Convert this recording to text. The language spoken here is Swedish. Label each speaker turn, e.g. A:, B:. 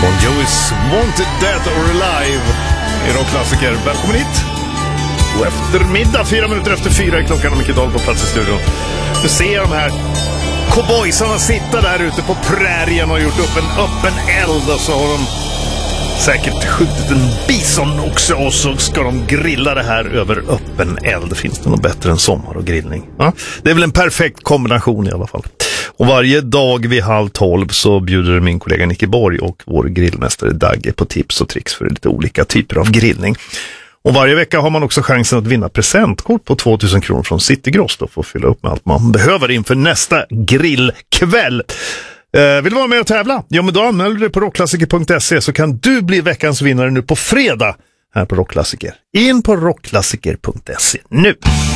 A: Bon Jovis Wanted Dead or Alive är rockklassiker. Välkommen hit. God eftermiddag, 4 minuter efter 4 är klockan och Micke Dahl på plats i studion. Nu ser jag de här cowboysarna sitta där ute på prärien och gjort upp en öppen eld, och så har de säkert skjutit en bison också, och så ska de grilla det här över öppen eld. Finns det något bättre än sommar och grillning? Ja, det är väl en perfekt kombination i alla fall. Och varje dag vid 11:30 så bjuder min kollega Nicke Borg och vår grillmästare Dagge på tips och tricks för lite olika typer av grillning. Och varje vecka har man också chansen att vinna presentkort på 2000 kronor från Citygross för att fylla upp med allt man behöver inför nästa grillkväll. Vill du vara med och tävla? Ja, men då anmäler du dig på rockklassiker.se så kan du bli veckans vinnare nu på fredag här på Rockklassiker. In på rockklassiker.se nu!